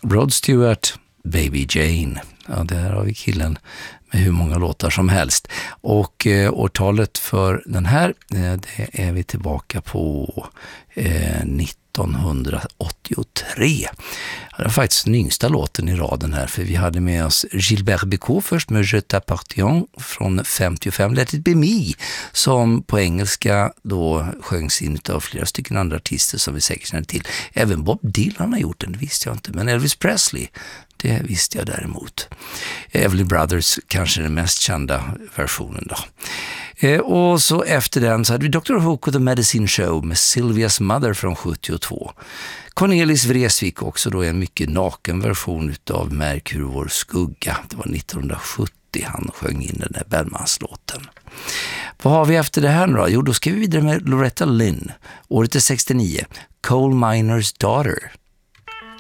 Rod Stewart, Baby Jane. Ja, där har vi killen med hur många låtar som helst. Och årtalet för den här, det är vi tillbaka på 1983. Det var faktiskt den yngsta låten i raden här, för vi hade med oss Gilbert Bécaud först med Je t'appartiens från 55, Let it be me, som på engelska då sjöngs in av flera stycken andra artister som vi säkert känner till. Även Bob Dylan har gjort den, det visste jag inte, men Elvis Presley, det visste jag däremot. Everly Brothers kanske den mest kända versionen då. Och så efter den så hade vi Dr. Hook och The Medicine Show med Sylvia's Mother från 72. Cornelis Vreeswijk också då en mycket naken version av Märk hur vår skugga. Det var 1970 han sjöng in den där Bellmans-låten. Vad har vi efter det här nu då? Jo, då ska vi vidare med Loretta Lynn. Året är 69. Coal Miner's Daughter.